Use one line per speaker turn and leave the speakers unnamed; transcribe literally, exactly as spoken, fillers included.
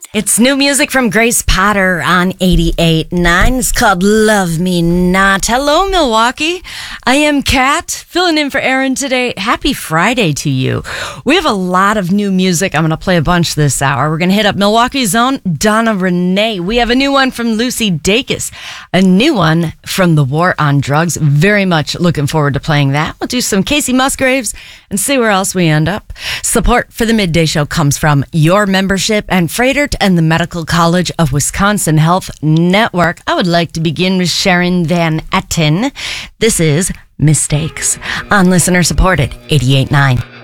It's new music from Grace Potter on eighty-eight point nine. It's called Love Me Not. Hello, Milwaukee. I am Kat, filling in for Aaron today. Happy Friday to you. We have a lot of new music. I'm going to play a bunch this hour. We're going to hit up Milwaukee's own Donna Renee. We have a new one from Lucy Dacus, a new one from The War on Drugs. Very much looking forward to playing that. We'll do some Casey Musgraves and see where else we end up. Support for the Midday Show comes from your membership and Freighter and the Medical College of Wisconsin Health Network. I would like to begin with Sharon Van Etten. This is Mistakes on listener supported eighty-eight point nine.